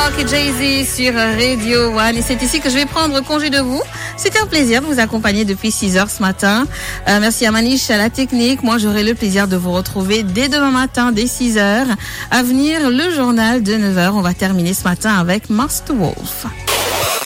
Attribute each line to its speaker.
Speaker 1: Et Jay-Z sur Radio One. Et c'est ici que je vais prendre congé de vous. C'était un plaisir de vous accompagner depuis 6 heures ce matin. Merci à Manish à la technique. Moi, j'aurai le plaisir de vous retrouver dès demain matin, dès 6 heures. À venir, le journal de 9 heures. On va terminer ce matin avec Master Wolf.